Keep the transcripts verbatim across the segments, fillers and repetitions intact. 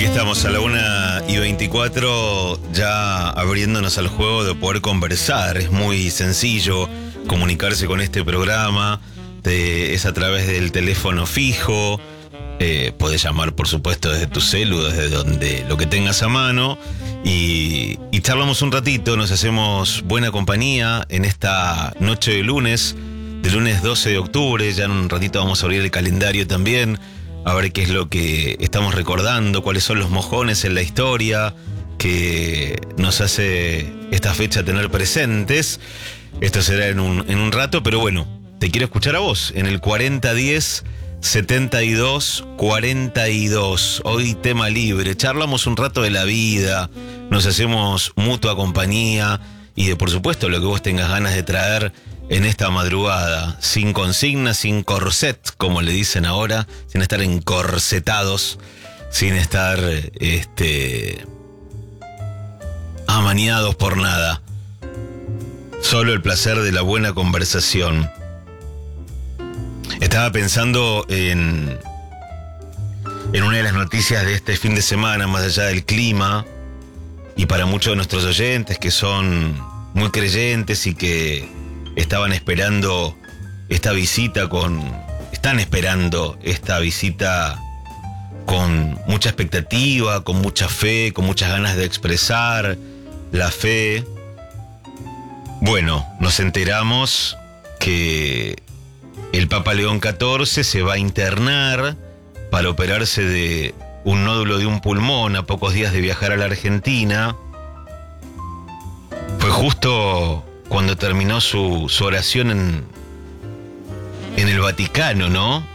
Aquí estamos a la una y veinticuatro, ya abriéndonos al juego de poder conversar. Es muy sencillo comunicarse con este programa, de, es a través del teléfono fijo. Eh, podés llamar, por supuesto, desde tu celu, desde donde lo que tengas a mano, y, y charlamos un ratito, nos hacemos buena compañía en esta noche de lunes, de lunes doce de octubre. Ya en un ratito vamos a abrir el calendario también, a ver qué es lo que estamos recordando, cuáles son los mojones en la historia que nos hace esta fecha tener presentes. Esto será en un, en un rato, pero bueno, te quiero escuchar a vos en el cuarenta diez setenta y dos cuarenta y dos. Hoy tema libre, charlamos un rato de la vida, nos hacemos mutua compañía y de, por supuesto, lo que vos tengas ganas de traer en esta madrugada, sin consignas, sin corset, como le dicen ahora, sin estar encorsetados, sin estar este amañados por nada. Solo el placer de la buena conversación. Estaba pensando en, en una de las noticias de este fin de semana, más allá del clima, y para muchos de nuestros oyentes que son muy creyentes y que estaban esperando esta visita con... Están esperando esta visita con mucha expectativa, con mucha fe, con muchas ganas de expresar la fe. Bueno, nos enteramos que el Papa León catorce se va a internar para operarse de un nódulo de un pulmón a pocos días de viajar a la Argentina. Fue justo cuando terminó su, su oración en, en el Vaticano, ¿no?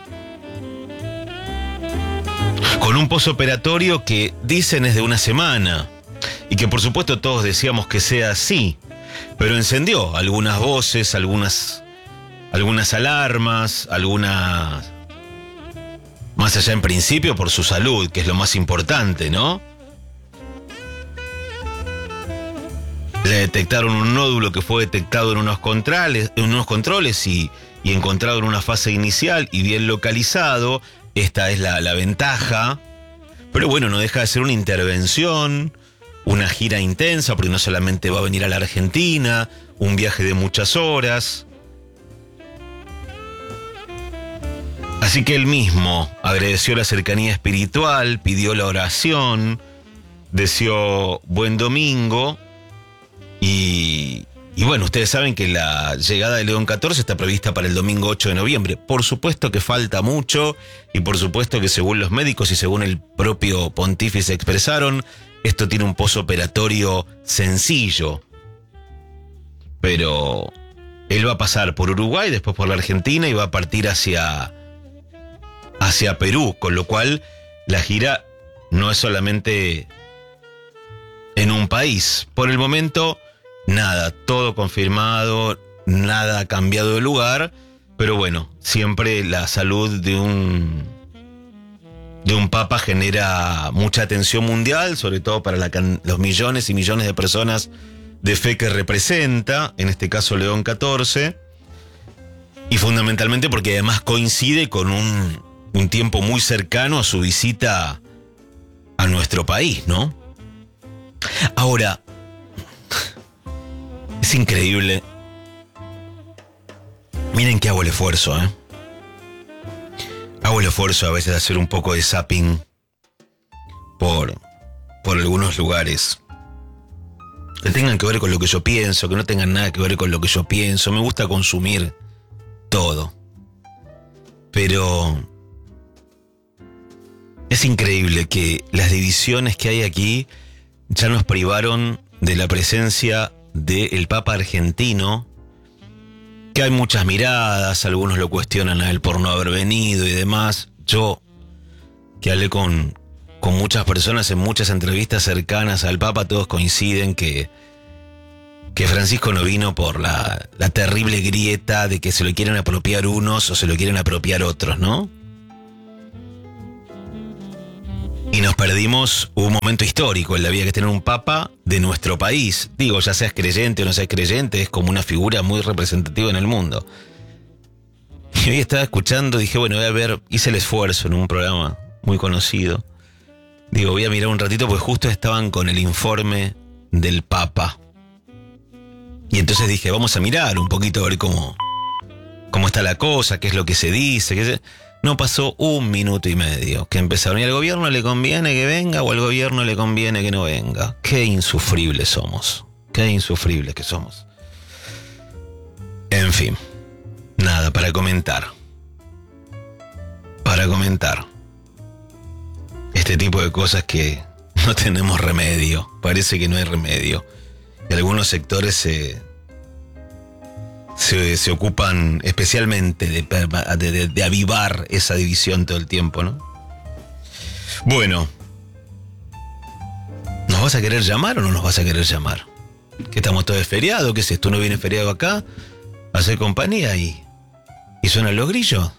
Con un posoperatorio que dicen es de una semana y que por supuesto todos deseamos que sea así, pero encendió algunas voces, algunas, algunas alarmas, algunas... Más allá en principio por su salud, que es lo más importante, ¿no? Le detectaron un nódulo que fue detectado en unos controles, en unos controles y, y encontrado en una fase inicial y bien localizado. Esta es la, la ventaja. Pero bueno, no deja de ser una intervención, una gira intensa, porque no solamente va a venir a la Argentina, un viaje de muchas horas. Así que él mismo agradeció la cercanía espiritual, pidió la oración, deseó buen domingo. Y, y bueno, ustedes saben que la llegada de León catorce está prevista para el domingo ocho de noviembre. Por supuesto que falta mucho y por supuesto que según los médicos y según el propio pontífice expresaron, esto tiene un posoperatorio sencillo. Pero él va a pasar por Uruguay, después por la Argentina y va a partir hacia, hacia Perú, con lo cual la gira no es solamente en un país. Por el momento... Nada, todo confirmado, nada ha cambiado de lugar, pero bueno, siempre la salud de un de un papa genera mucha atención mundial, sobre todo para la, los millones y millones de personas de fe que representa, en este caso León catorce, y fundamentalmente porque además coincide con un, un tiempo muy cercano a su visita a nuestro país, ¿no? Ahora, es increíble. Miren que hago el esfuerzo, ¿eh? Hago el esfuerzo a veces de hacer un poco de zapping por, por algunos lugares que tengan que ver con lo que yo pienso, que no tengan nada que ver con lo que yo pienso. Me gusta consumir todo. Pero es increíble que las divisiones que hay aquí ya nos privaron de la presencia del Papa argentino, que hay muchas miradas, algunos lo cuestionan a él por no haber venido y demás. Yo, que hablé con, con muchas personas en muchas entrevistas cercanas al Papa, todos coinciden que, que Francisco no vino por la, la terrible grieta de que se lo quieren apropiar unos o se lo quieren apropiar otros, ¿no? Y nos perdimos un momento histórico en la vida, que es tener un papa de nuestro país. Digo, ya seas creyente o no seas creyente, es como una figura muy representativa en el mundo. Y hoy estaba escuchando, dije, bueno, voy a ver, hice el esfuerzo en un programa muy conocido Digo, voy a mirar un ratito porque justo estaban con el informe del Papa. Y entonces dije, vamos a mirar un poquito a ver cómo, cómo está la cosa, qué es lo que se dice. Qué se... No pasó un minuto y medio que empezaron. ¿Y al gobierno le conviene que venga o al gobierno le conviene que no venga? Qué insufribles somos. Qué insufribles que somos. En fin, nada para comentar. Para comentar. Este tipo de cosas que no tenemos remedio. Parece que no hay remedio. Y algunos sectores se, se, se ocupan especialmente de, de, de, de avivar esa división todo el tiempo, ¿no? Bueno, ¿nos vas a querer llamar o no nos vas a querer llamar? ¿Que estamos todos de feriado? ¿Qué es esto? ¿No viene feriado acá? Hacer compañía y, y suenan los grillos.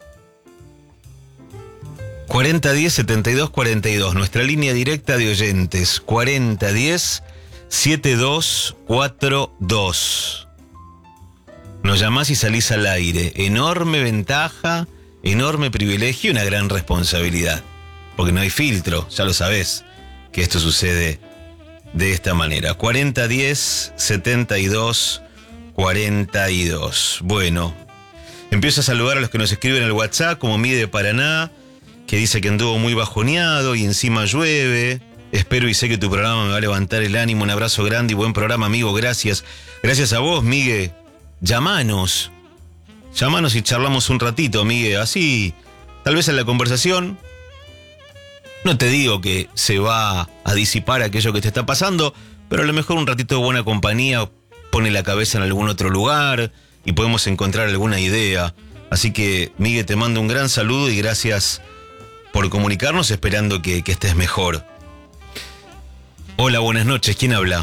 cuarenta diez setenta y dos cuarenta y dos, nuestra línea directa de oyentes, cuarenta diez setenta y dos cuarenta y dos. Nos llamás y salís al aire. Enorme ventaja, enorme privilegio y una gran responsabilidad. Porque no hay filtro, ya lo sabés, que esto sucede de esta manera. cuarenta diez setenta y dos cuarenta y dos. Bueno, empiezo a saludar a los que nos escriben en el WhatsApp, como Mide de Paraná, que dice que anduvo muy bajoneado y encima llueve. Espero y sé que tu programa me va a levantar el ánimo. Un abrazo grande y buen programa, amigo. Gracias. Gracias a vos, Miguel. Llamanos. Llamanos y charlamos un ratito, Miguel. Así, tal vez en la conversación, no te digo que se va a disipar aquello que te está pasando, pero a lo mejor un ratito de buena compañía pone la cabeza en algún otro lugar y podemos encontrar alguna idea. Así que, Miguel, te mando un gran saludo y gracias por comunicarnos, esperando que, que estés mejor. Hola, buenas noches. ¿Quién habla?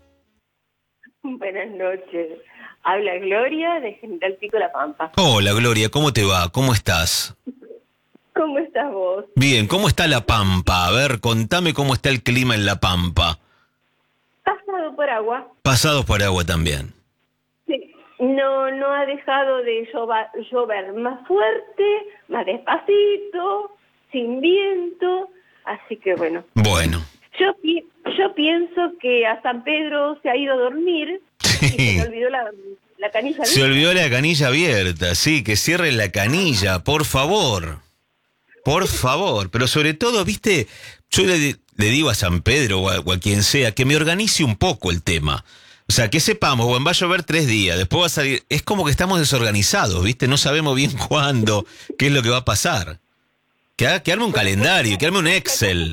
Buenas noches. Habla Gloria de General Pico La Pampa. Hola, Gloria. ¿Cómo te va? ¿Cómo estás? ¿Cómo estás vos? Bien. ¿Cómo está La Pampa? A ver, contame cómo está el clima en La Pampa. Pasado por agua. Pasado por agua también. Sí. No, no ha dejado de llover, llover más fuerte, más despacito, sin viento. Así que bueno. Bueno. Yo, pi- yo pienso que a San Pedro se ha ido a dormir Sí. y se le olvidó la, la canilla abierta. Se olvidó la canilla abierta, sí, que cierre la canilla, por favor. Por favor. Pero sobre todo, viste, yo le, le digo a San Pedro o a, o a quien sea que me organice un poco el tema. O sea, que sepamos, bueno, va a llover tres días, después va a salir... Es como que estamos desorganizados, viste, no sabemos bien cuándo, qué es lo que va a pasar. Que, ha, que arme un calendario, que arme un Excel.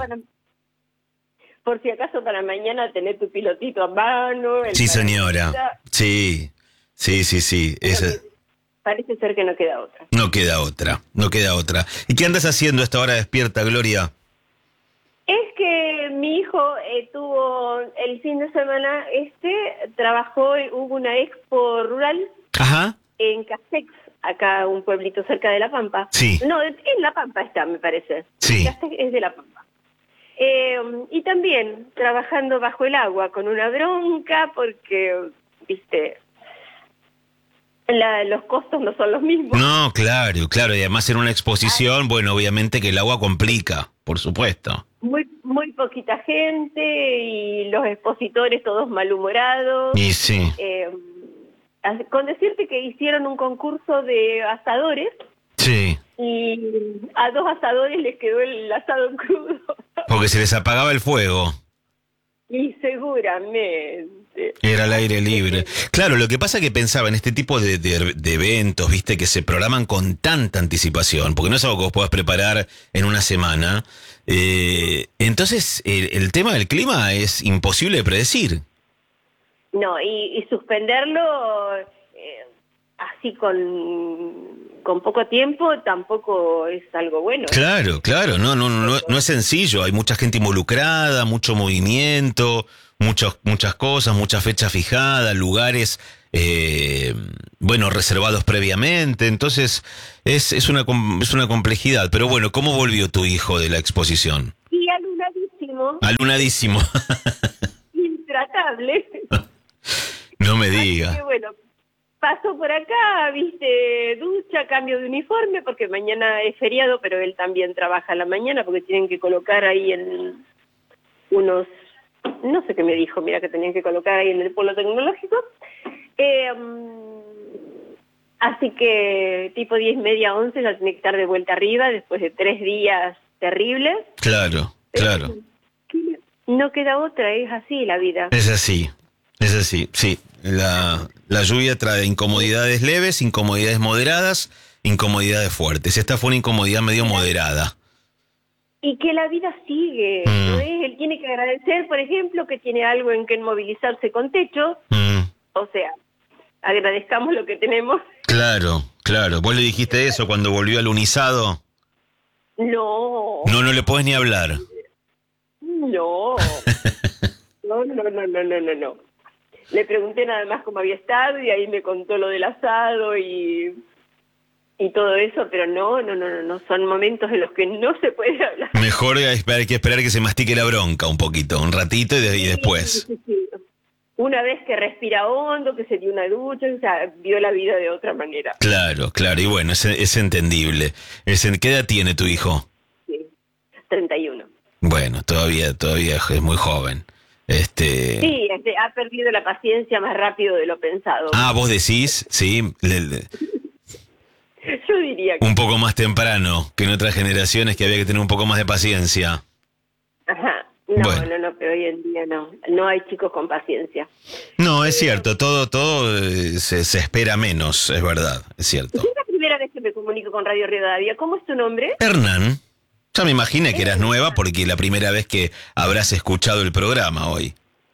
Por si acaso para mañana tener tu pilotito a mano. El Sí, señora. parabrisas. Sí, sí, sí, sí. Esa, Parece ser que no queda otra. no queda otra, no queda otra. ¿Y qué andas haciendo a esta hora despierta, Gloria? Es que mi hijo eh, tuvo el fin de semana este, trabajó, hubo una expo rural Ajá. en Castex, acá un pueblito cerca de La Pampa. Sí. No, en La Pampa está, me parece. Sí. Castex es de La Pampa. Eh, y también trabajando bajo el agua con una bronca porque, viste, la, los costos no son los mismos. No, claro, claro. Y además en una exposición, bueno, obviamente que el agua complica, por supuesto. Muy muy poquita gente y los expositores todos malhumorados. Y sí. Eh, con decirte que hicieron un concurso de asadores Sí. y a dos asadores les quedó el asado crudo. Porque se les apagaba el fuego. Y seguramente. Era al aire libre. Claro, lo que pasa es que pensaba en este tipo de, de, de eventos, viste, que se programan con tanta anticipación, porque no es algo que vos puedas preparar en una semana. Eh, entonces, el, el tema del clima es imposible de predecir. No, y, y suspenderlo eh, así con, con poco tiempo tampoco es algo bueno. Claro, claro, no, no, no, no es sencillo. Hay mucha gente involucrada, mucho movimiento, muchos, muchas cosas, muchas fechas fijadas, lugares, eh, bueno, reservados previamente. Entonces, es, es una, es una complejidad. Pero bueno, ¿cómo volvió tu hijo de la exposición? Y alunadísimo, Alunadísimo. intratable. No me Así diga. que bueno, Paso por acá, viste, ducha, cambio de uniforme, porque mañana es feriado, pero él también trabaja a la mañana, porque tienen que colocar ahí en unos, no sé qué me dijo, mira que tenían que colocar ahí en el polo tecnológico. Eh, así que tipo diez y media, once, ya tiene que estar de vuelta arriba, después de tres días terribles. Claro, claro. Eh, no queda otra, es así la vida. Es así, es así, sí. La, la lluvia trae incomodidades leves, incomodidades moderadas, incomodidades fuertes. Esta fue una incomodidad medio moderada. Y que la vida sigue, Mm. ¿no es? Él tiene que agradecer, por ejemplo, que tiene algo en que movilizarse con techo. Mm. O sea, agradezcamos lo que tenemos. Claro, claro. ¿Vos le dijiste eso cuando volvió al unizado? No. No, no le podés ni hablar. No. No, no, no, no, no, no, no. Le pregunté nada más cómo había estado y ahí me contó lo del asado y, y todo eso, pero no, no, no, no, no, son momentos en los que no se puede hablar. Mejor hay que esperar que se mastique la bronca un poquito, un ratito y, de, y después. Sí, sí, sí. Una vez que respira hondo, que se dio una ducha, o sea, vio la vida de otra manera. Claro, claro, y bueno, es, es entendible. Es, ¿qué edad tiene tu hijo? Sí, treinta y uno. Bueno, todavía, todavía es muy joven. Este... Sí, este, ha perdido la paciencia más rápido de lo pensado. Ah, vos decís, sí, le, le, yo diría que... un poco más temprano que en otras generaciones que había que tener un poco más de paciencia. Ajá, no, Bueno. no, no, pero hoy en día no, no hay chicos con paciencia. No, es cierto, todo, todo eh, se, se espera menos, es verdad, es cierto. Es la primera vez que me comunico con Radio Rivadavia. ¿Cómo es tu nombre? Hernán, ya me imaginé que eras nueva porque la primera vez que habrás escuchado el programa hoy.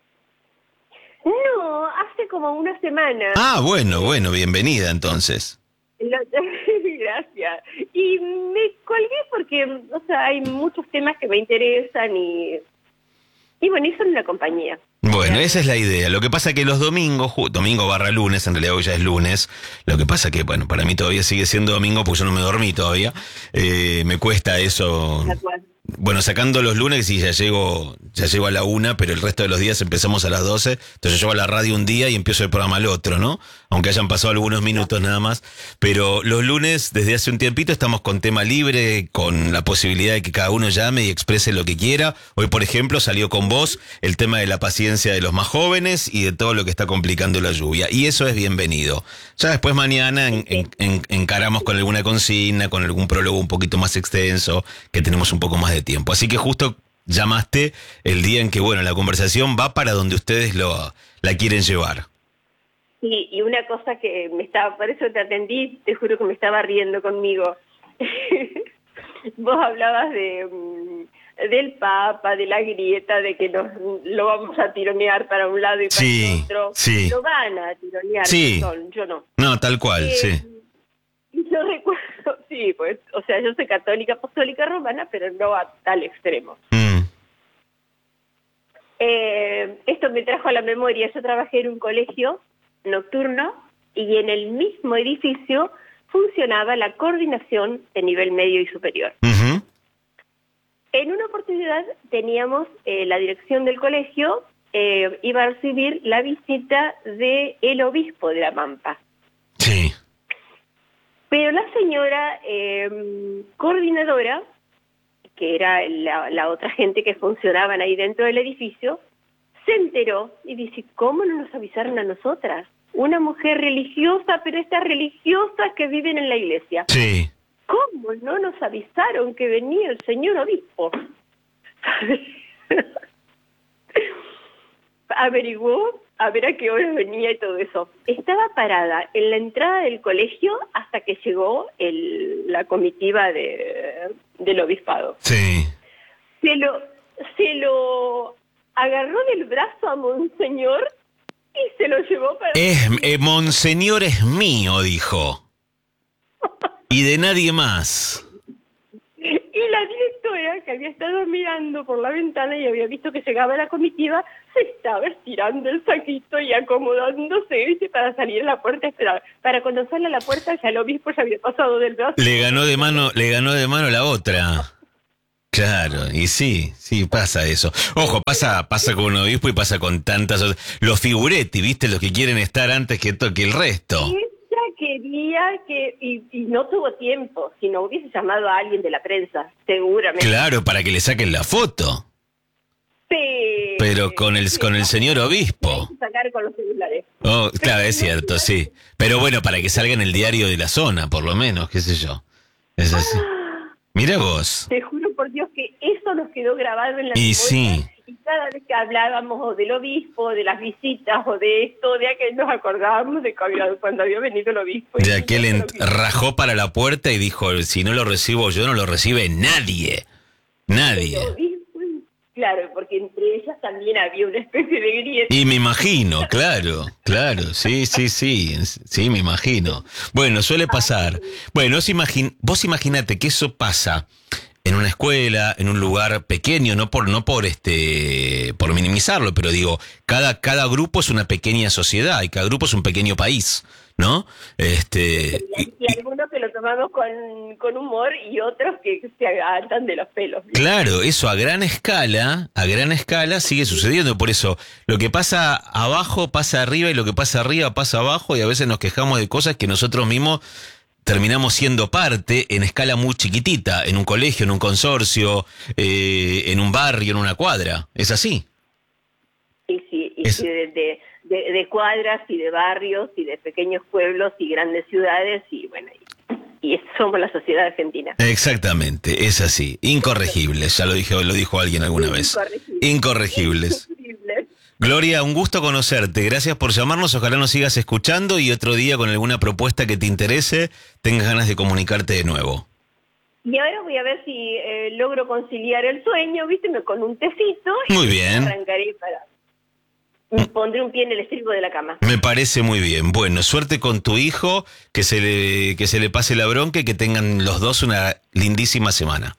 No, hace como una semana. Ah, bueno, bueno, bienvenida entonces. Lo- Gracias. Y me colgué porque, o sea, hay muchos temas que me interesan y, y bueno, y son una compañía. Bueno, esa es la idea. Lo que pasa que los domingos, ju- domingo barra lunes, en realidad hoy ya es lunes, lo que pasa que, bueno, para mí todavía sigue siendo domingo porque yo no me dormí todavía. Eh, me cuesta eso. Tal cual. Bueno, sacando los lunes sí, ya llego, ya llego a la una, pero el resto de los días empezamos a las doce. Entonces yo llego a la radio un día y empiezo el programa al otro, ¿no? Aunque hayan pasado algunos minutos nada más. Pero los lunes, desde hace un tiempito, estamos con tema libre, con la posibilidad de que cada uno llame y exprese lo que quiera. Hoy, por ejemplo, salió con vos el tema de la paciencia de los más jóvenes y de todo lo que está complicando la lluvia. Y eso es bienvenido. Ya después mañana en, en, en, encaramos con alguna consigna, con algún prólogo un poquito más extenso, que tenemos un poco más de tiempo. Así que justo llamaste el día en que, bueno, la conversación va para donde ustedes lo, la quieren llevar. Sí, y una cosa que me estaba, por eso te atendí, te juro que me estaba riendo conmigo. Vos hablabas de mm, del Papa, de la grieta, de que nos, lo vamos a tironear para un lado y para Sí, el otro. sí. Lo van a tironear, Sí. perdón, yo no. No, tal cual, Eh, sí. Y yo recuerdo, sí, pues, o sea, yo soy católica apostólica romana, pero no a tal extremo. Mm. Eh, esto me trajo a la memoria, yo trabajé en un colegio nocturno y en el mismo edificio funcionaba la coordinación de nivel medio y superior. Ujú. En una oportunidad teníamos eh, la dirección del colegio, eh, iba a recibir la visita del obispo de La Pampa. Sí. Pero la señora eh, coordinadora, que era la, la otra gente que funcionaban ahí dentro del edificio, se enteró y dice, ¿cómo no nos avisaron a nosotras? Una mujer religiosa, pero estas religiosas que viven en la iglesia. Sí. ¿Cómo no nos avisaron que venía el señor obispo? Averiguó a ver a qué hora venía y todo eso. Estaba parada en la entrada del colegio hasta que llegó el, la comitiva de, del obispado. Sí. Se lo, se lo agarró del brazo a Monseñor y se lo llevó para... Es, eh, Monseñor es mío, dijo. Y de nadie más. Y la directora, que había estado mirando por la ventana y había visto que llegaba la comitiva, se estaba estirando el saquito y acomodándose, ¿viste? Para salir a la puerta a esperar. Para cuando sale a la puerta ya el obispo ya había pasado del brazo. Le ganó de mano, le ganó de mano la otra. Claro, y sí, sí, pasa eso. Ojo, pasa pasa con un obispo y pasa con tantas otras. Los figuretti, ¿viste? Los que quieren estar antes que, to- que el resto. Ella quería que, y, y no tuvo tiempo, si no hubiese llamado a alguien de la prensa, seguramente. Claro, para que le saquen la foto. Pero, Pero con el, con el señor obispo. Hay que sacar con los celulares. Oh, claro, es cierto, sí. Pero bueno, para que salga en el diario de la zona, por lo menos, qué sé yo. Es así. Mira vos. Te juro por Dios que eso nos quedó grabado en la Y memoria. sí. Y cada vez que hablábamos o del obispo, de las visitas, o de esto, de aquel, nos acordábamos de cuando había venido el obispo. De aquel ent- rajó para la puerta y dijo, si no lo recibo yo, no lo recibe nadie. Nadie. El obispo, claro, porque entre ellas también había una especie de grieta. Y me imagino, claro, claro, sí, sí, sí, sí, me imagino. Bueno, suele pasar. Bueno, vos, imagin- vos imaginate que eso pasa en una escuela, en un lugar pequeño, no por, no por este, por minimizarlo, pero digo, cada, cada grupo es una pequeña sociedad y cada grupo es un pequeño país, ¿no? Este, Y, y algunos que lo tomamos con, con humor y otros que se agarran de los pelos. claro, eso a gran escala, a gran escala sigue sucediendo. Por eso, lo que pasa abajo pasa arriba y lo que pasa arriba pasa abajo y a veces nos quejamos de cosas que nosotros mismos terminamos siendo parte en escala muy chiquitita, en un colegio, en un consorcio, eh, en un barrio, en una cuadra. ¿Es así? Sí, sí, y Es- sí, de, de, de- de cuadras y de barrios y de pequeños pueblos y grandes ciudades y bueno, y, y somos la sociedad argentina. Exactamente, es así. Incorregibles, ya lo dijo, lo dijo alguien alguna vez. Incorregibles. Incorregibles. Increíble. Gloria, un gusto conocerte. Gracias por llamarnos. Ojalá nos sigas escuchando y otro día con alguna propuesta que te interese, tengas ganas de comunicarte de nuevo. Y ahora voy a ver si eh, logro conciliar el sueño, ¿viste? Me- Con un tecito y Muy bien. arrancaré para... Me pondré un pie en el estribo de la cama. Me parece muy bien. Bueno, suerte con tu hijo, que se le, que se le pase la bronca y que tengan los dos una lindísima semana.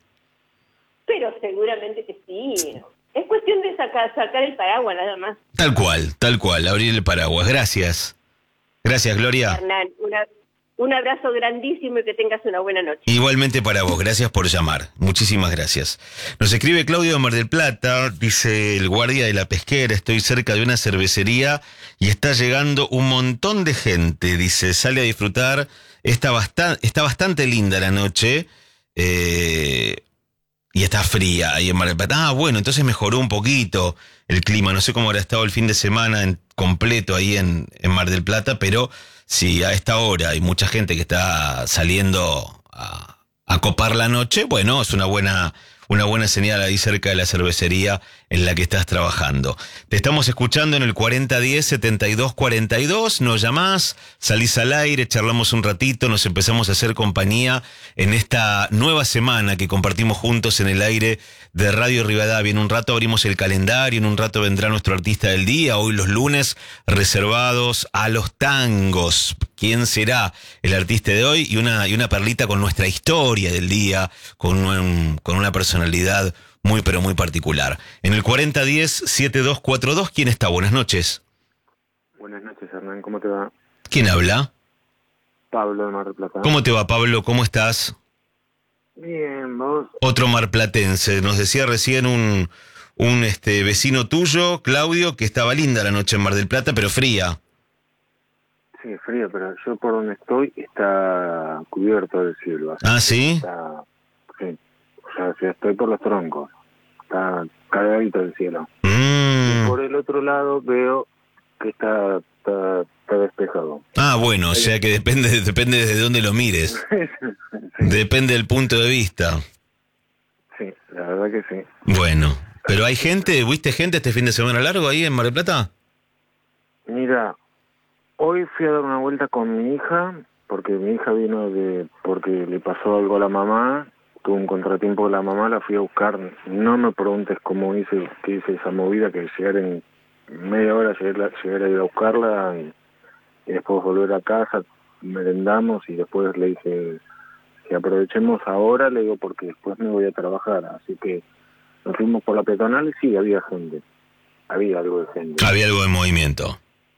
Pero seguramente que sí. Es cuestión de sacar, sacar el paraguas nada más. Tal cual, tal cual, abrir el paraguas. Gracias. Gracias, Gloria. Hernán, una, un abrazo grandísimo y que tengas una buena noche. Igualmente para vos, gracias por llamar. Muchísimas gracias. Nos escribe Claudio de Mar del Plata, dice el guardia de la pesquera, estoy cerca de una cervecería y está llegando un montón de gente. Dice, sale a disfrutar, está, bastan- está bastante linda la noche eh, y está fría ahí en Mar del Plata. Ah, bueno, entonces mejoró un poquito el clima. No sé cómo habrá estado el fin de semana en, completo ahí en, en Mar del Plata, pero si a esta hora hay mucha gente que está saliendo a, a copar la noche, bueno, es una buena, una buena señal ahí cerca de la cervecería en la que estás trabajando. Te estamos escuchando en el cuarenta diez setenta y dos cuarenta y dos, nos llamás, salís al aire, charlamos un ratito, nos empezamos a hacer compañía en esta nueva semana que compartimos juntos en el aire de Radio Rivadavia. En un rato abrimos el calendario, en un rato vendrá nuestro artista del día, hoy los lunes reservados a los tangos. ¿Quién será el artista de hoy? Y una, y una perlita con nuestra historia del día, con, un, con una personalidad muy pero muy particular. En el cuarenta diez setenta y dos cuarenta y dos, ¿quién está? Buenas noches. Buenas noches, Hernán. ¿Cómo te va? ¿Quién habla? Pablo de Mar del Plata. ¿Cómo te va, Pablo? ¿Cómo estás? Bien, vos. Otro marplatense. Nos decía recién un, un este, vecino tuyo, Claudio, que estaba linda la noche en Mar del Plata, pero fría. Sí, frío, pero yo por donde estoy está cubierto el cielo. así ¿Ah, que sí? Está, sí. O sea, si estoy por los troncos. Está cargadito el cielo. Mm. Y por el otro lado veo que está, está, está despejado. Ah, bueno, o sea que depende, depende de dónde lo mires. Sí, Depende del punto de vista. sí, la verdad que sí. Bueno, pero hay gente, ¿viste gente este fin de semana largo ahí en Mar del Plata? Mira, hoy fui a dar una vuelta con mi hija, porque mi hija vino de porque le pasó algo a la mamá, tuvo un contratiempo con la mamá, la fui a buscar. No me preguntes cómo hice, que hice esa movida, que llegar en media hora, llegar, llegar a ir a buscarla y, y después volver a casa, merendamos y después le dije, si aprovechemos ahora, le digo, porque después me voy a trabajar. Así que nos fuimos por la peatonal y sí, había gente, había algo de gente. Había algo de movimiento.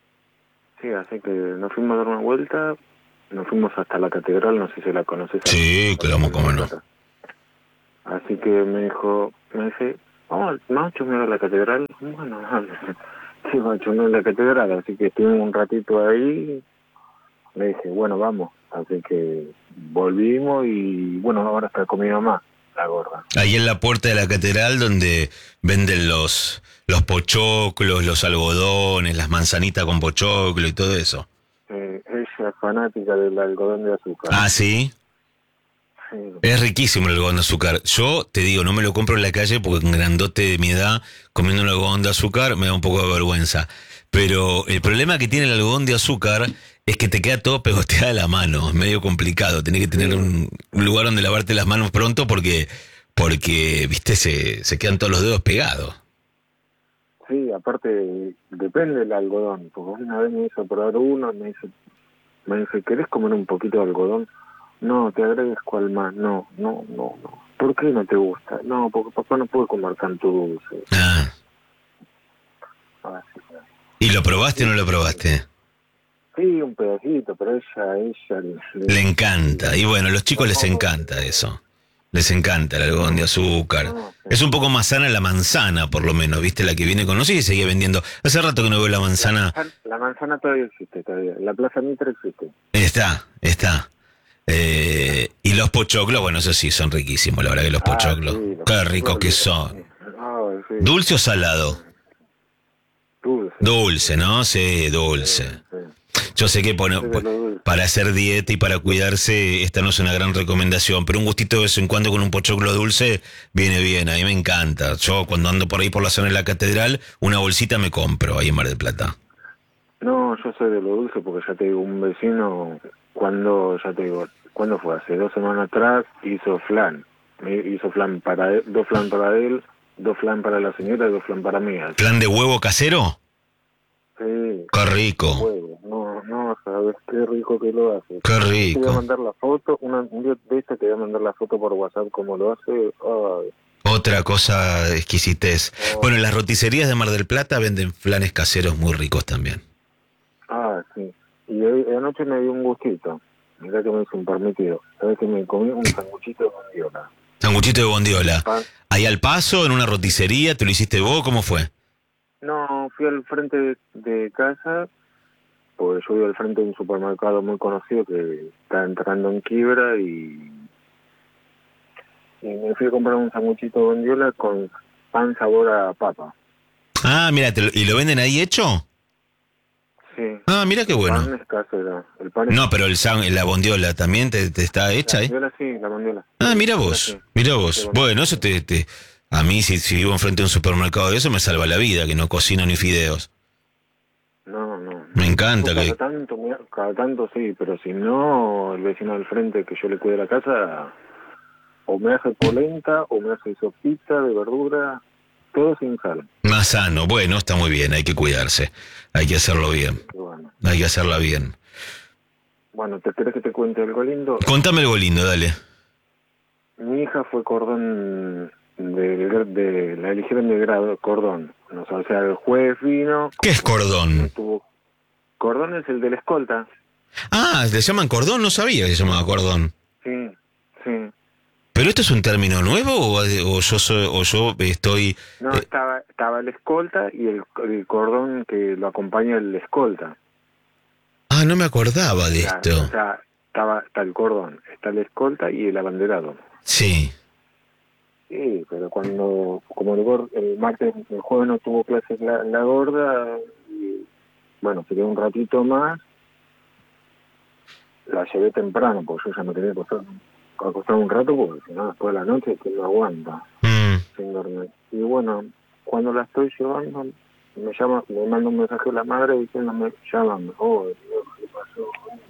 Sí, así que nos fuimos a dar una vuelta, nos fuimos hasta la catedral, no sé si la conoces. Sí, claro, cómo no. Así que me dijo, me dice, vamos, vamos a chusmear a la catedral. Bueno, vale. Sí, vamos a chusmear a la catedral, así que estuvimos un ratito ahí. Le dije, bueno, vamos. Así que volvimos y bueno, ahora está con mi mamá, la gorda. Ahí en la puerta de la catedral donde venden los, los pochoclos, los algodones, las manzanitas con pochoclo y todo eso. Eh, ella es fanática del algodón de azúcar. Ah, ¿sí? Sí. Es riquísimo el algodón de azúcar. Yo te digo, no me lo compro en la calle porque un grandote de mi edad comiendo un algodón de azúcar me da un poco de vergüenza. Pero el problema que tiene el algodón de azúcar es que te queda todo pegoteada la mano. Es medio complicado. Tenés que tener un, un lugar donde lavarte las manos pronto porque, porque viste, se, se quedan todos los dedos pegados. Sí, aparte depende del algodón. Porque una vez me hizo probar uno, me dice, me dice, ¿querés comer un poquito de algodón? No, te agregues cual más. No, no, no, no. ¿Por qué no te gusta? No, porque papá no puede comer tanto dulce. Ah. Así que... ¿Y lo probaste o no lo probaste? Sí, un pedacito, pero ella, ella... Le, le encanta. Y bueno, a los chicos les encanta eso. Les encanta el algodón de azúcar. No, sí. Es un poco más sana la manzana, por lo menos, ¿viste? La que viene con... No sé si seguía vendiendo. Hace rato que no veo la manzana. La, la manzana todavía existe, todavía. La Plaza Mitre existe. Está, está. Eh, y los pochoclos, bueno, eso sí, son riquísimos, la verdad que los Ah, pochoclos. sí, los Qué ricos pochoclos, que son. sí. Ah, sí. ¿Dulce o salado? Dulce. Dulce, ¿no? Sí, dulce. Sí, sí. Yo sé que pone- Sí, de lo dulce. para hacer dieta y para cuidarse, esta no es una gran recomendación, pero un gustito de vez en cuando con un pochoclo dulce viene bien, a mí me encanta. Yo cuando ando por ahí por la zona de la catedral, una bolsita me compro ahí en Mar del Plata. No, yo soy de lo dulce porque ya te digo, un vecino, cuando, ya te digo, ¿cuándo fue? Hace dos semanas atrás hizo flan. Me hizo flan para él, dos flan para él, dos flan para la señora y dos flan para mí. ¿Plan de huevo casero? Sí. Qué rico. Huevo. No, no, sabes qué rico que lo hace. Qué Te voy a rico. mandar la foto, una, un día de esta te voy a mandar la foto por WhatsApp como lo hace. Ay. Otra cosa exquisitez. Oh. Bueno, en las roticerías de Mar del Plata venden flanes caseros muy ricos también. Ah, sí. Y hoy, anoche me dio un gustito. Mirá que me hizo un permitido. Sabes que me comí un sanguchito de bondiola. Sanguchito de bondiola. Pan. ¿Ahí al paso, en una roticería? ¿Te lo hiciste vos? ¿Cómo fue? No, fui al frente de, de casa, porque yo vivo al frente de un supermercado muy conocido que está entrando en quiebra y, y me fui a comprar un sanguchito de bondiola con pan sabor a papa. Ah, mira, ¿te lo- ¿y lo venden ahí hecho? Sí. Ah, mira qué El bueno. pan es casero. El pan es... No, pero el san, la bondiola también te, te está hecha, La ¿eh? bondiola sí, la bondiola. Ah, mira Sí, vos, sí. mira Sí, vos. bueno. Bueno, eso te, te a mí si, si vivo enfrente de un supermercado de eso me salva la vida, que no cocino ni fideos. No, no. Me encanta Cada que... tanto, me- cada tanto sí, pero si no, el vecino del frente que yo le cuide la casa, o me hace polenta, o me hace sopita de verdura, todo sin sal. Más sano, bueno, está muy bien, hay que cuidarse, hay que hacerlo bien, Y bueno, hay que hacerla bien. bueno, ¿te querés que te cuente algo lindo? Contame algo lindo, dale. Mi hija fue cordón de, de la eligieron de grado, cordón. No sé, o sea, el jueves vino. ¿Qué es no cordón? tuvo- Cordón es el de la escolta. Ah, ¿le llaman cordón? No sabía que se llamaba cordón. Sí, sí. ¿Pero esto es un término nuevo o, o yo soy, o yo estoy... No, eh, estaba estaba el escolta y el, el cordón que lo acompaña el escolta. Ah, no me acordaba de O sea, esto. o sea, estaba, está el cordón, está el escolta y el abanderado. Sí. Sí, pero cuando, como el, gor- el martes, el jueves no tuvo clases la, la gorda, y, bueno, se quedó un ratito más, la llevé temprano, porque yo ya me quería acostar, acostar un rato, porque si no, después de la noche, que no aguanta Mm. sin dormir. Y bueno, cuando la estoy llevando, me llama, me manda un mensaje la madre diciéndome, llámame, oh, Dios, ¿qué pasó?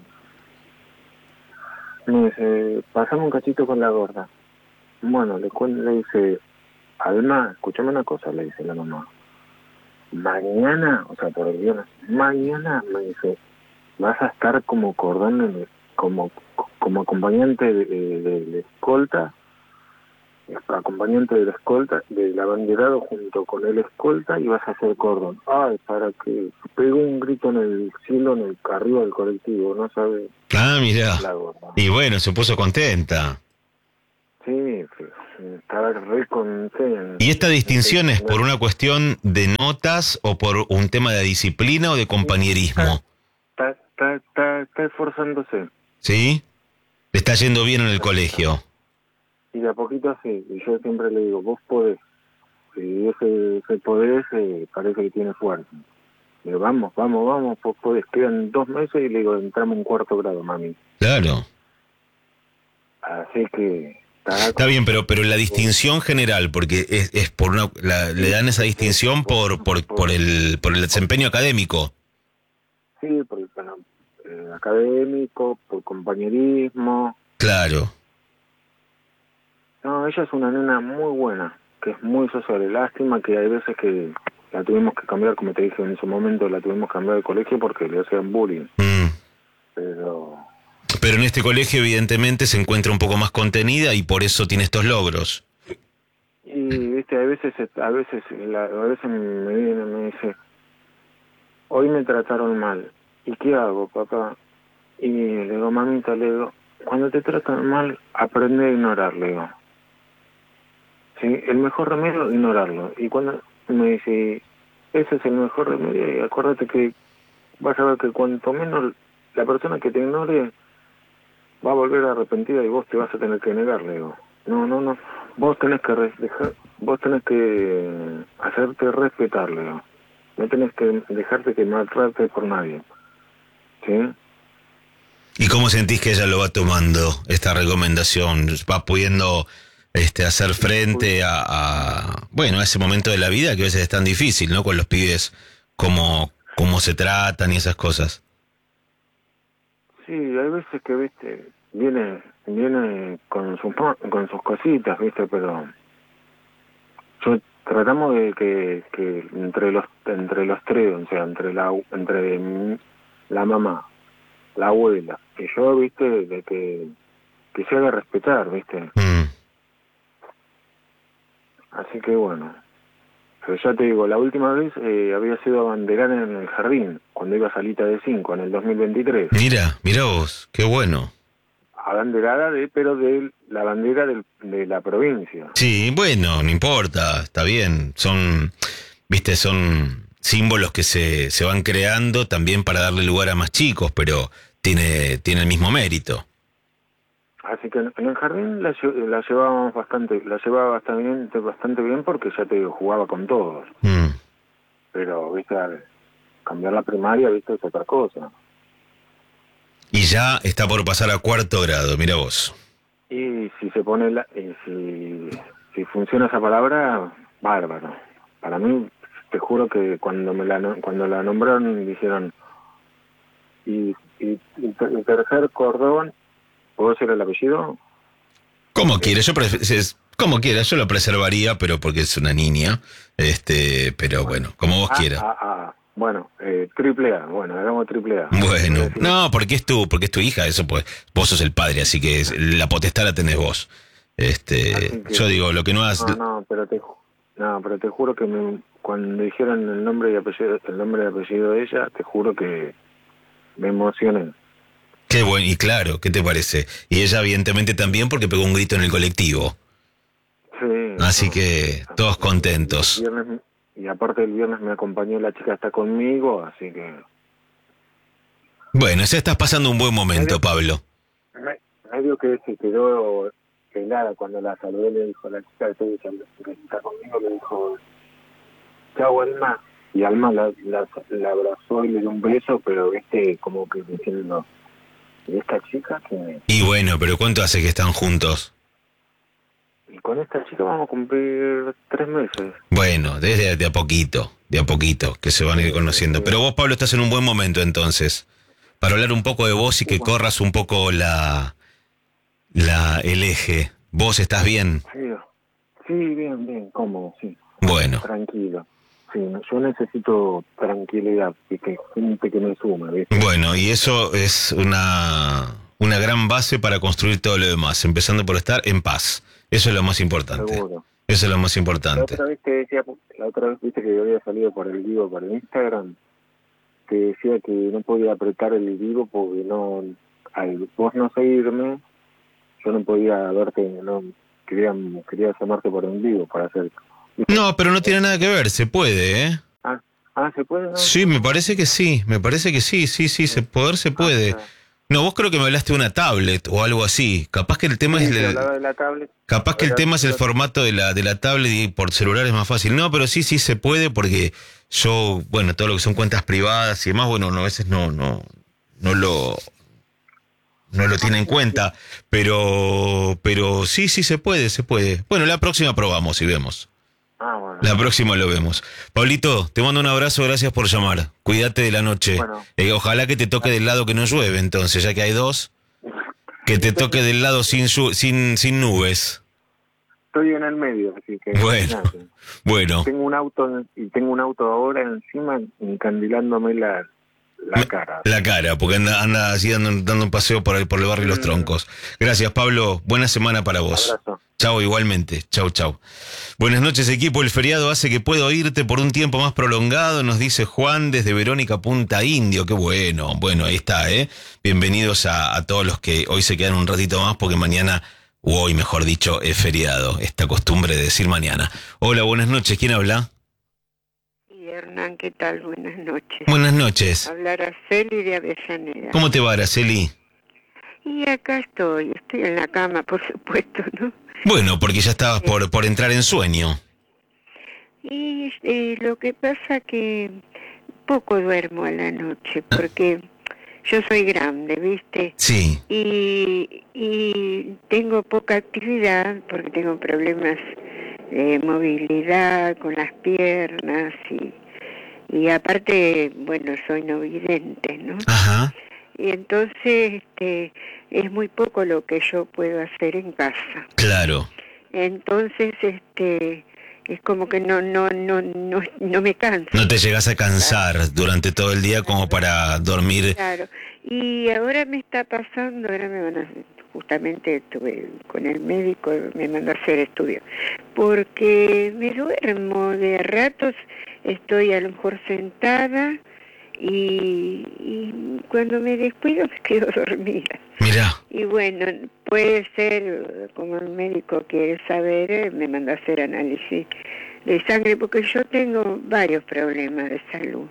Me dice, pasame un cachito con la gorda. Bueno, le, cuen- le dice, Alma, escúchame una cosa, le dice la mamá. Mañana, o sea, por el viernes, mañana, me dice, vas a estar como cordón, en el- como como acompañante de, de, de la escolta, acompañante de la escolta, del abanderado junto con el escolta y vas a hacer cordón. Ay, para que pegó un grito en el cielo, en el arriba del colectivo, no sabe Ah, mira. la gorda. Y bueno, se puso contenta. Sí, estaba re con... Sí, en- ¿Y esta distinción es en- por una cuestión de notas o por un tema de disciplina o de compañerismo? Está, está, está, está esforzándose. ¿Sí? Le está yendo bien en el colegio. Y de a poquito así. Y yo siempre le digo, vos podés. Si ese, ese podés, eh, parece que tiene fuerza. Le digo, vamos, vamos, vamos, vos podés. Quedan dos meses y le digo, entramos en cuarto grado, mami. Claro. Así que... Está, Está bien, pero pero la distinción general, porque es, es por una, la- le dan esa distinción por por por el por el desempeño académico. Sí, por el bueno, eh, académico, por compañerismo. Claro. No, ella es una nena muy buena, que es muy social. Lástima que hay veces que la tuvimos que cambiar, como te dije en ese momento, la tuvimos que cambiar de colegio porque le hacían bullying. Mm. Pero Pero en este colegio evidentemente se encuentra un poco más contenida y por eso tiene estos logros. y viste, a veces a veces la, a veces me viene y me dice, hoy me trataron mal. ¿Y qué hago, papá? Y le digo, mamita, le digo, cuando te tratan mal, aprende a ignorar, le digo. Sí, el mejor remedio, ignorarlo. Y cuando me dice, ese es el mejor remedio, y acuérdate que vas a ver que cuanto menos la persona que te ignore va a volver arrepentida y vos te vas a tener que negar, le digo. No, no, no. Vos tenés que res- dejar, vos tenés que hacerte respetar, le digo. No tenés que dejarte que maltrate por nadie. ¿Sí? ¿Y cómo sentís que ella lo va tomando, esta recomendación? ¿Va pudiendo este, hacer frente a, a, bueno, a ese momento de la vida que a veces es tan difícil, ¿no? Con los pibes, cómo, cómo se tratan y esas cosas. Sí, hay veces que, viste, viene viene con sus ma- con sus cositas, viste, pero yo tratamos de que, que entre los entre los tres, o sea, entre la entre mi- la mamá, la abuela y yo, viste, de que que se haga respetar, viste. Mm. Así que bueno, pero ya te digo, la última vez eh, había sido abanderada en el jardín cuando iba a salita de cinco en el dos mil veintitrés. Mira, mira vos, qué bueno. Abanderada de, pero de la bandera del, de la provincia. Sí, bueno, no importa, está bien. Son, viste, son símbolos que se, se van creando también para darle lugar a más chicos, pero tiene, tiene el mismo mérito. Así que en en el jardín la, lle- la llevábamos bastante, la llevaba bastante bien, bastante bien porque ya te digo, jugaba con todos. Mm. Pero, viste, al cambiar la primaria, viste, es otra cosa. Y ya está por pasar a cuarto grado, mira vos. Y si se pone la, y si, si funciona esa palabra, bárbaro. Para mí, te juro que cuando me la no- cuando la nombraron dijeron y, y, y ter- y tercer cordón, ¿puedo decir el apellido? Como quiera, yo pref- es- como quiera, yo lo preservaría, pero porque es una niña, este, pero bueno, como vos Ah, quieras. ah, ah. Bueno, eh, triple A, bueno, hagamos triple A. Bueno, Decir- no, porque es tu, porque es tu hija, eso pues, vos sos el padre, así que es- la potestad la tenés vos. Este, Así que- yo digo, lo que no has, No, no, pero te, ju- no, pero te juro que me- cuando dijeron el nombre y apellido, el nombre y apellido de ella, te juro que me emocioné. qué bueno, y claro, ¿qué te parece? Y ella evidentemente también porque pegó un grito en el colectivo, Sí. así no. que todos contentos. El viernes, y aparte el viernes me acompañó la chica hasta conmigo, así que Bueno, ya estás pasando un buen momento, Pablo. me- medio que se quedó helada cuando la saludé, le dijo la chica que que está conmigo, le dijo chao Alma, y Alma la, la, la abrazó y le dio un beso, pero viste como que diciendo, ¿y esta chica que Y bueno, pero ¿cuánto hace que están juntos? y con esta chica vamos a cumplir tres meses? Bueno, desde de a poquito, de a poquito, que se van a ir conociendo. Pero vos, Pablo, estás en un buen momento entonces, para hablar un poco de vos y que corras un poco la, la, el eje. ¿Vos estás bien? Sí, sí, bien, bien, cómodo, sí. Bueno, Tranquilo. Sí, yo necesito tranquilidad y que gente que me sume, ¿viste? bueno, y eso es una, una gran base para construir todo lo demás, empezando por estar en paz. Eso es lo más importante. Seguro. Eso es lo más La importante. otra vez te decía, la otra vez viste que yo había salido por el vivo, por el Instagram, te decía que no podía apretar el vivo porque no, al vos no seguirme, yo no podía verte, no, quería, quería llamarte por en vivo para hacer... No, pero no tiene nada que ver, se puede, ¿eh? Ah, ah ¿se puede? No? Sí, me parece que sí, me parece que sí, sí, sí, se, poder se puede. Ah, No, vos creo que me hablaste de una tablet o algo así. Capaz que el tema sí, es... te el- hablaba de la tablet. Capaz que el Era- tema es el era- formato de la de la tablet y por celular es más fácil. No, pero sí, sí se puede porque yo, bueno, todo lo que son cuentas privadas y demás, bueno, no, a veces no, no, no lo, no lo tiene en cuenta. Pero, pero sí, sí se puede, se puede. Bueno, la próxima probamos y vemos. Ah, bueno. La próxima lo vemos. Pablito, te mando un abrazo, gracias por llamar. Cuídate de la noche. Bueno. Eh, ojalá que te toque del lado que no llueve, entonces, ya que hay dos, que te toque del lado sin su- sin, sin nubes. Estoy en el medio, así que... Bueno, nada, bueno. tengo un auto y tengo un auto ahora encima encandilándome la, la cara. La cara, porque anda, anda así dando, dando un paseo por el, por el barrio y los troncos. Gracias, Pablo. Buena semana para vos. Abrazo. Chao, igualmente. Chau, chau. Buenas noches, equipo. El feriado hace que pueda oírte por un tiempo más prolongado, nos dice Juan desde Verónica Punta Indio. Qué bueno. Bueno, ahí está, ¿eh? Bienvenidos a, a todos los que hoy se quedan un ratito más porque mañana, o hoy mejor dicho, es feriado. Esta costumbre de decir mañana. Hola, buenas noches. ¿Quién habla? Y Hernán, ¿qué tal? Buenas noches. Buenas noches. Hablar a Celi de Avellaneda. ¿Cómo te va, Araceli? Y acá estoy, estoy en la cama, por supuesto, ¿no? Bueno, porque ya estabas por, por entrar en sueño. Y eh, lo que pasa que poco duermo a la noche, porque yo soy grande, ¿viste? Sí. Y, y tengo poca actividad, porque tengo problemas de movilidad con las piernas, y, y aparte, bueno, soy no vidente, ¿no? Ajá. Y entonces este, es muy poco lo que yo puedo hacer en casa. Claro. Entonces este es como que no no no no no me canso. No te llegas a cansar durante todo el día como para dormir. Claro. Y ahora me está pasando, ahora me van a justamente estuve con el médico, me mandó a hacer estudios, porque me duermo de ratos, estoy a lo mejor sentada. Y, y cuando me descuido me quedo dormida. Mirá. Y bueno, puede ser, como el médico quiere saber, eh, me manda a hacer análisis de sangre, porque yo tengo varios problemas de salud.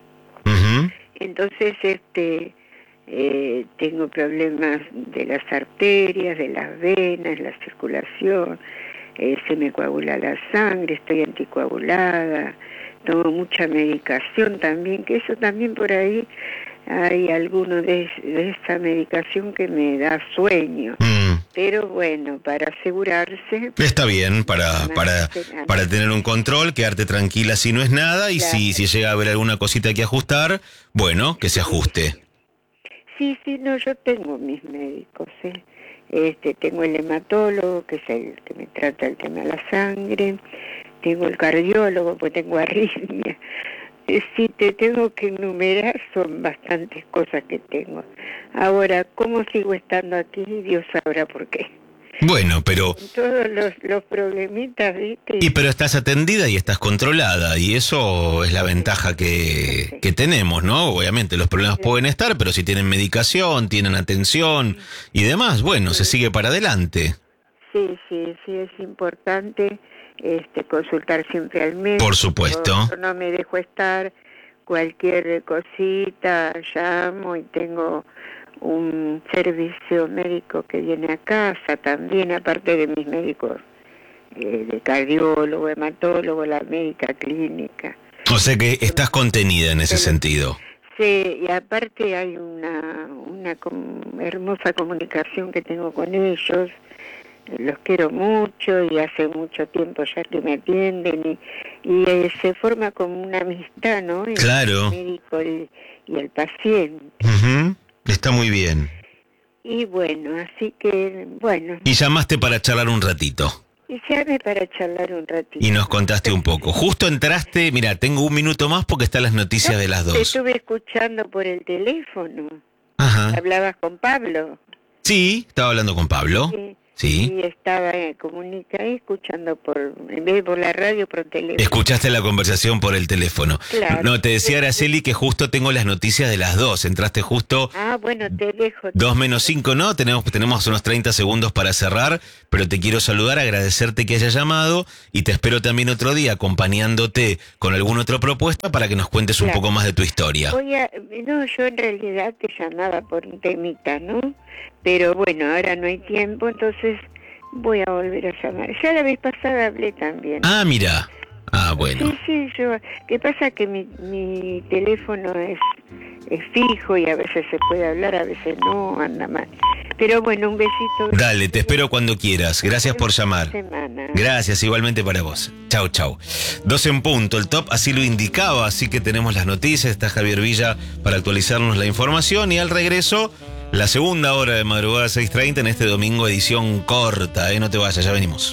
Ujú. Entonces, este, eh, tengo problemas de las arterias, de las venas, la circulación, eh, se me coagula la sangre, estoy anticoagulada, tomo mucha medicación también, que eso también por ahí hay alguno de, de esa medicación que me da sueño. Mm. Pero bueno, para asegurarse... Está bien para, para, para tener un control, quedarte tranquila si no es nada y Claro. si, si llega a haber alguna cosita que ajustar, bueno, que se ajuste. Sí, sí, no, yo tengo mis médicos, ¿eh? Este, tengo el hematólogo, que es el que me trata el tema de la sangre, tengo el cardiólogo, pues tengo arritmia. Eh, Si te tengo que enumerar, son bastantes cosas que tengo. Ahora, ¿cómo sigo estando aquí? Dios sabrá por qué. Bueno, pero... Todos los, los problemitas, ¿viste? Y pero estás atendida y estás controlada y eso es la ventaja que, que tenemos, ¿no? Obviamente los problemas pueden estar, pero si tienen medicación, tienen atención y demás, bueno, se sigue para adelante. Sí, sí, sí, es importante este, consultar siempre al médico. Por supuesto. Yo no me dejo estar, cualquier cosita llamo y tengo un servicio médico que viene a casa también, aparte de mis médicos, eh, de cardiólogo, hematólogo, la médica clínica. O sea que estás contenida en ese sentido. Sí, y aparte hay una, una com- hermosa comunicación que tengo con ellos, los quiero mucho y hace mucho tiempo ya que me atienden y, y eh, se forma como una amistad, ¿no? Entre Claro. el médico y, y el paciente. Ujú. Está muy bien. Y bueno, así que, bueno, Y llamaste para charlar un ratito. y llame para charlar un ratito. Y nos contaste un poco. Justo entraste, mira, tengo un minuto más porque están las noticias de las Te dos. estuve escuchando por el teléfono. Ajá. Hablabas con Pablo. Sí, estaba hablando con Pablo. Sí. Sí. Y estaba eh, comunicada escuchando por, en vez de por la radio, por teléfono. Escuchaste la conversación por el teléfono. Claro. No, te decía Araceli que justo tengo las noticias de las dos. Entraste justo Ah, bueno, te dejo. dos menos cinco, ¿no? Tenemos, tenemos unos treinta segundos para cerrar, pero te quiero saludar, agradecerte que hayas llamado y te espero también otro día acompañándote con alguna otra propuesta para que nos cuentes un Claro. poco más de tu historia. Voy a, no, yo en realidad te llamaba por un temita, ¿no? Pero bueno, ahora no hay tiempo, entonces voy a volver a llamar. Ya la vez pasada hablé también. Ah, mira. Ah, bueno. Sí, sí, yo... ¿Qué pasa? Que mi, mi teléfono es, es fijo y a veces se puede hablar, a veces no, anda mal. Pero bueno, un besito. Dale, te espero cuando quieras. Gracias por llamar. Semana. Gracias, igualmente para vos. Chau, chau. Dos en punto, el top así lo indicaba, así que tenemos las noticias, está Javier Villa para actualizarnos la información y al regreso, la segunda hora de madrugada seis treinta en este domingo, edición corta, ¿eh? No te vayas, ya venimos.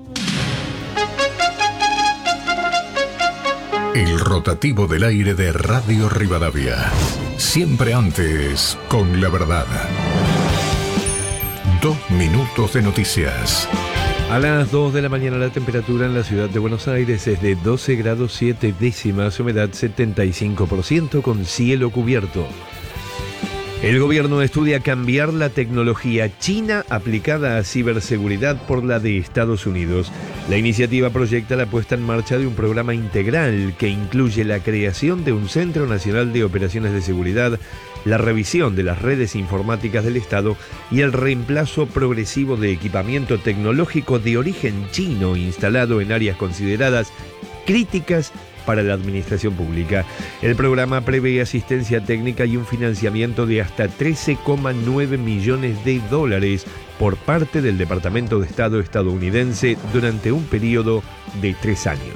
El rotativo del aire de Radio Rivadavia. Siempre antes, con la verdad. Dos minutos de noticias. A las dos de la mañana la temperatura en la ciudad de Buenos Aires es de doce grados siete décimas, humedad setenta y cinco por ciento con cielo cubierto. El gobierno estudia cambiar la tecnología china aplicada a ciberseguridad por la de Estados Unidos. La iniciativa proyecta la puesta en marcha de un programa integral que incluye la creación de un Centro Nacional de Operaciones de Seguridad, la revisión de las redes informáticas del Estado y el reemplazo progresivo de equipamiento tecnológico de origen chino instalado en áreas consideradas críticas para la administración pública. El programa prevé asistencia técnica y un financiamiento de hasta trece coma nueve millones de dólares por parte del Departamento de Estado estadounidense durante un periodo de tres años.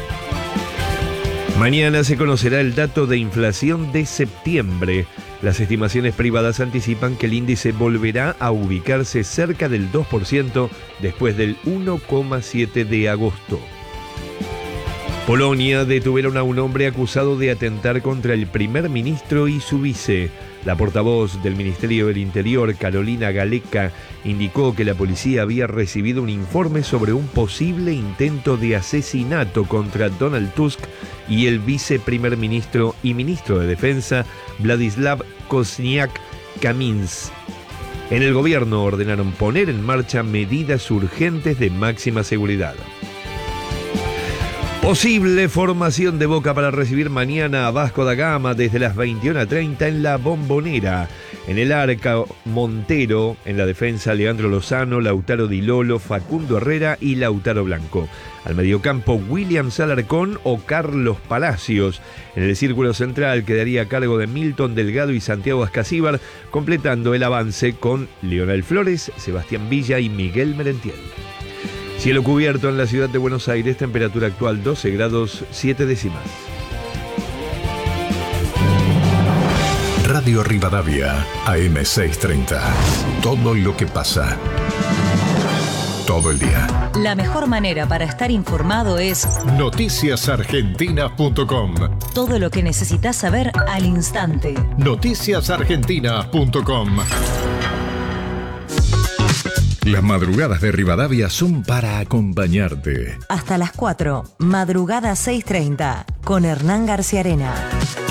Mañana se conocerá el dato de inflación de septiembre. Las estimaciones privadas anticipan que el índice volverá a ubicarse cerca del dos por ciento después del uno coma siete por ciento de agosto. Polonia detuvieron a un hombre acusado de atentar contra el primer ministro y su vice. La portavoz del Ministerio del Interior, Karolina Galeka, indicó que la policía había recibido un informe sobre un posible intento de asesinato contra Donald Tusk y el viceprimer ministro y ministro de Defensa, Vladislav Kosniak-Kamins. En el gobierno ordenaron poner en marcha medidas urgentes de máxima seguridad. Posible formación de Boca para recibir mañana a Vasco da Gama desde las veintiuna treinta en La Bombonera. En el arca, Montero, en la defensa, Leandro Lozano, Lautaro Di Lolo, Facundo Herrera y Lautaro Blanco. Al mediocampo, William Alarcón o Carlos Palacios. En el círculo central quedaría a cargo de Milton Delgado y Santiago Ascasíbar, completando el avance con Leonel Flores, Sebastián Villa y Miguel Merentiel. Cielo cubierto en la ciudad de Buenos Aires, temperatura actual doce grados siete décimas. Radio Rivadavia, A M seiscientos treinta. Todo lo que pasa. Todo el día. La mejor manera para estar informado es noticias argentinas punto com. todo lo que necesitas saber al instante. noticias argentinas punto com. Las madrugadas de Rivadavia son para acompañarte. Hasta las cuatro, madrugada seis treinta, con Hernán García Arena.